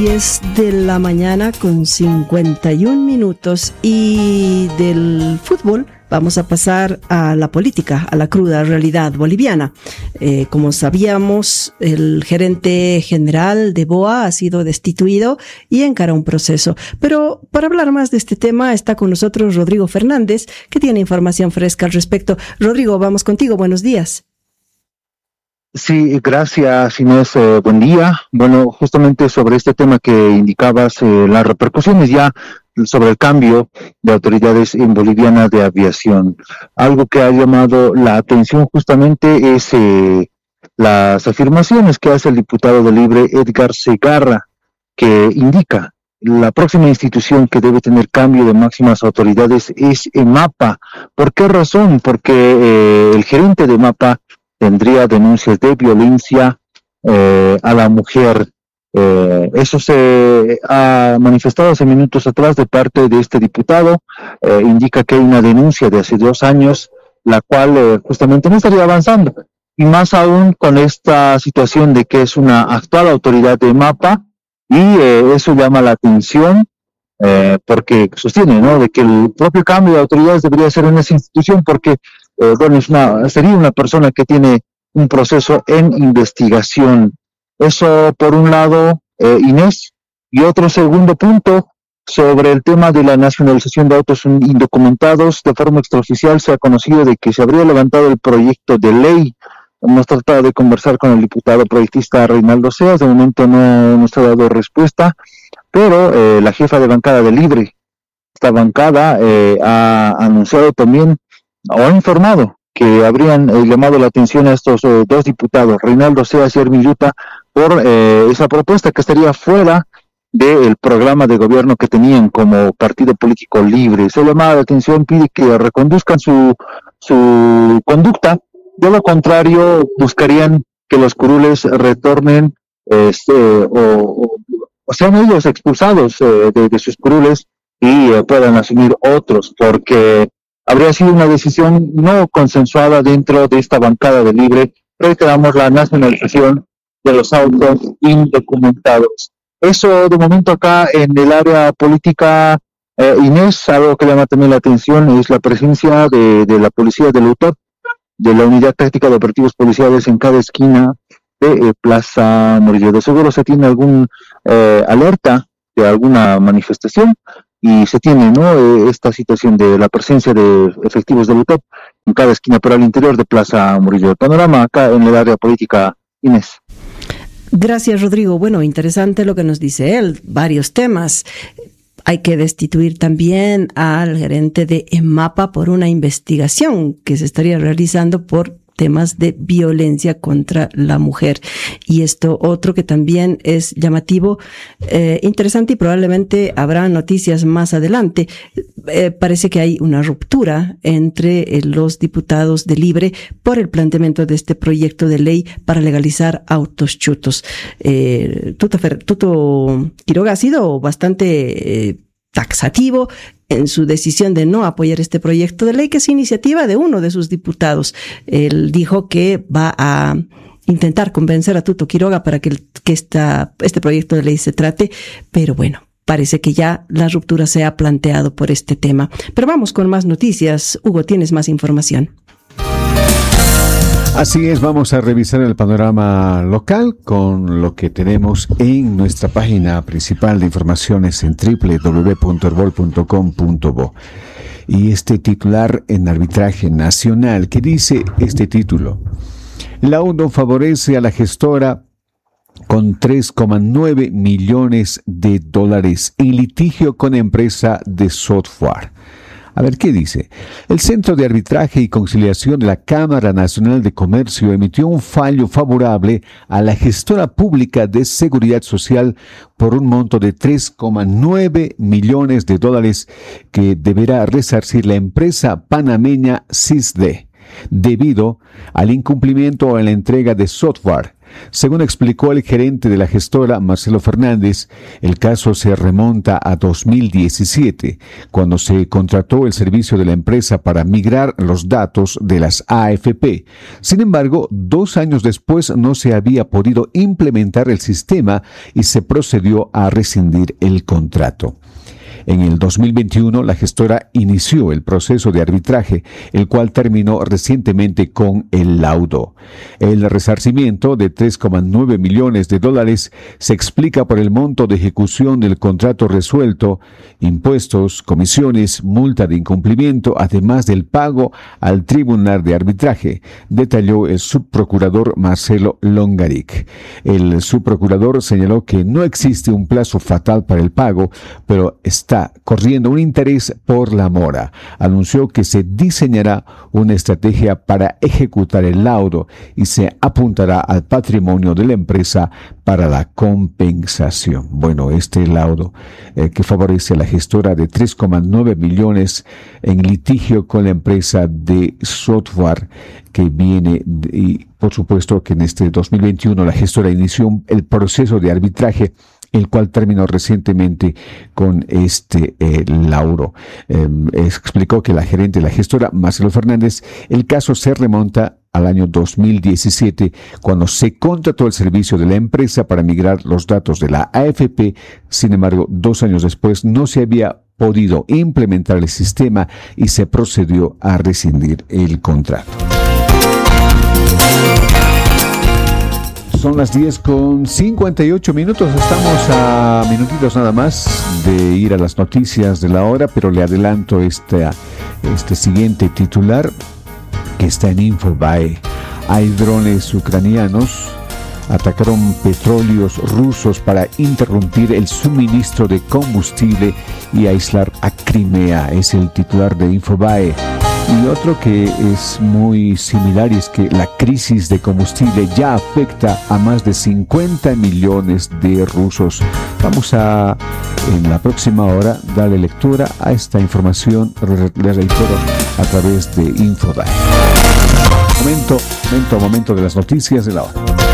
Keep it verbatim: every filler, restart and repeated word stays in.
diez de la mañana con cincuenta y un minutos, y del fútbol vamos a pasar a la política, a la cruda realidad boliviana. Eh, como sabíamos, el gerente general de B O A ha sido destituido y encara un proceso. Pero para hablar más de este tema está con nosotros Rodrigo Fernández, que tiene información fresca al respecto. Rodrigo, vamos contigo. Buenos días. Sí, gracias, Inés. Eh, buen día. Bueno, justamente sobre este tema que indicabas, eh, las repercusiones ya sobre el cambio de autoridades en Boliviana de Aviación. Algo que ha llamado la atención justamente es eh, las afirmaciones que hace el diputado de Libre, Edgar Segarra, que indica la próxima institución que debe tener cambio de máximas autoridades es EMAPA. ¿Por qué razón? Porque eh, el gerente de EMAPA tendría denuncias de violencia eh, a la mujer. Eh, eso se ha manifestado hace minutos atrás de parte de este diputado. Eh, indica que hay una denuncia de hace dos años, la cual eh, justamente no estaría avanzando. Y más aún con esta situación de que es una actual autoridad de MAPA, y eh, eso llama la atención, eh, porque sostiene, ¿no?, de que el propio cambio de autoridades debería ser en esa institución, porque Eh, bueno, es una, sería una persona que tiene un proceso en investigación. Eso por un lado, eh, Inés. Y otro segundo punto, sobre el tema de la nacionalización de autos indocumentados. De forma extraoficial se ha conocido de que se habría levantado el proyecto de ley. Hemos tratado de conversar con el diputado proyectista Reinaldo Seas, de momento no nos ha dado respuesta, pero eh, la jefa de bancada de Libre, esta bancada eh, ha anunciado también, o ha informado que habrían eh, llamado la atención a estos eh, dos diputados, Reinaldo Seas y Hermin Yuta, por eh, esa propuesta que estaría fuera del programa de gobierno que tenían como partido político Libre. Se ha llamado la atención, pide que reconduzcan su, su conducta, de lo contrario buscarían que los curules retornen este, o, o, o sean ellos expulsados eh, de, de sus curules y eh, puedan asumir otros, porque habría sido una decisión no consensuada dentro de esta bancada de Libre. Reiteramos la nacionalización de los autos indocumentados. Eso de momento acá en el área política, eh, Inés, algo que llama también la atención es la presencia de, de la policía de la U T O P, de la Unidad Táctica de Operativos Policiales en cada esquina de eh, Plaza Murillo. De seguro se tiene algún eh, alerta de alguna manifestación, y se tiene, ¿no?, esta situación de la presencia de efectivos del U T O P en cada esquina, pero al interior de Plaza Murillo. El panorama acá en el área política, Inés. Gracias, Rodrigo. Bueno, interesante lo que nos dice él, varios temas. Hay que destituir también al gerente de EMAPA por una investigación que se estaría realizando por temas de violencia contra la mujer. Y esto otro que también es llamativo, eh, interesante, y probablemente habrá noticias más adelante. Eh, parece que hay una ruptura entre eh, los diputados de Libre por el planteamiento de este proyecto de ley para legalizar autos chutos. Eh, Tuto, Tuto Quiroga ha sido bastante eh, taxativo en su decisión de no apoyar este proyecto de ley, que es iniciativa de uno de sus diputados. Él dijo que va a intentar convencer a Tuto Quiroga para que, el, que esta, este proyecto de ley se trate, pero bueno, parece que ya la ruptura se ha planteado por este tema. Pero vamos con más noticias. Hugo, ¿tienes más información? Así es, vamos a revisar el panorama local con lo que tenemos en nuestra página principal de informaciones en doble u doble u doble u punto herbol punto com punto bo. Y este titular en arbitraje nacional, ¿qué dice este título? La U N O favorece a la gestora con tres coma nueve millones de dólares en litigio con empresa de software. A ver, ¿qué dice? El Centro de Arbitraje y Conciliación de la Cámara Nacional de Comercio emitió un fallo favorable a la gestora pública de Seguridad Social por un monto de tres coma nueve millones de dólares que deberá resarcir la empresa panameña SysD debido al incumplimiento en la entrega de software Según explicó el gerente de la gestora, Marcelo Fernández, el caso se remonta a dos mil diecisiete, cuando se contrató el servicio de la empresa para migrar los datos de las A F P. Sin embargo, dos años después no se había podido implementar el sistema y se procedió a rescindir el contrato. En el dos mil veintiuno, la gestora inició el proceso de arbitraje, el cual terminó recientemente con el laudo. El resarcimiento de tres coma nueve millones de dólares se explica por el monto de ejecución del contrato resuelto, impuestos, comisiones, multa de incumplimiento, además del pago al tribunal de arbitraje, detalló el subprocurador Marcelo Longaric. El subprocurador señaló que no existe un plazo fatal para el pago, pero está corriendo un interés por la mora. Anunció que se diseñará una estrategia para ejecutar el laudo y se apuntará al patrimonio de la empresa para la compensación. Bueno, este laudo eh, que favorece a la gestora de tres coma nueve millones en litigio con la empresa de software que viene de, y por supuesto que en este dos mil veintiuno la gestora inició el proceso de arbitraje, el cual terminó recientemente con este eh, laudo. Eh, explicó que la gerente de la gestora, Marcelo Fernández, el caso se remonta al año dos mil diecisiete, cuando se contrató el servicio de la empresa para migrar los datos de la A F P. Sin embargo, dos años después no se había podido implementar el sistema y se procedió a rescindir el contrato. Son las diez con cincuenta y ocho minutos, estamos a minutitos nada más de ir a las noticias de la hora, pero le adelanto este, este siguiente titular que está en Infobae. Hay drones ucranianos atacaron petróleos rusos para interrumpir el suministro de combustible y aislar a Crimea. Es el titular de Infobae. Y otro que es muy similar es que la crisis de combustible ya afecta a más de cincuenta millones de rusos. Vamos a, en la próxima hora, darle lectura a esta información, le reitero, a través de Infobae. Momento, momento, momento de las noticias de la hora.